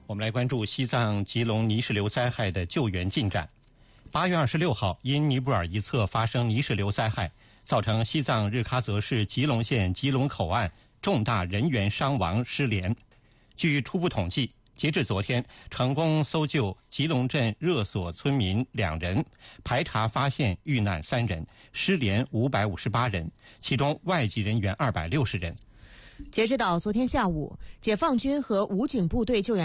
我们来关注西藏吉隆泥石流灾害的救援进展。8月26号，因尼泊尔一侧发生泥石流灾害，造成西藏日喀则市吉隆县吉隆口岸重大人员伤亡失联。据初步统计，截至昨天，成功搜救吉隆镇热所村民2人，排查发现遇难3人，失联558人，其中外籍人员260人。 截止到昨天下午，解放军和武警部队救援